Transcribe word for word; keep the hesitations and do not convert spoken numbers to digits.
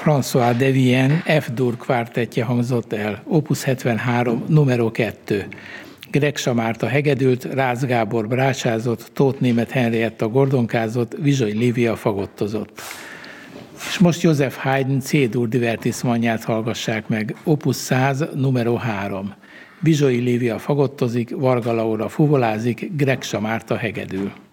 François de Vienne F-dur kvártettje hangzott el, opus hetvenhárom, numero kettő. Gregsa Márta hegedült, Rácz Gábor brácsázott, Tóth Németh Henrietta gordonkázott, Vizsony Lívia fagottozott. És most Joseph Haydn C-dur divertismanját hallgassák meg, opus száz, numero három. Vizsony Lívia fagottozik, Varga Laura fuvolázik, Gregsa Márta hegedül.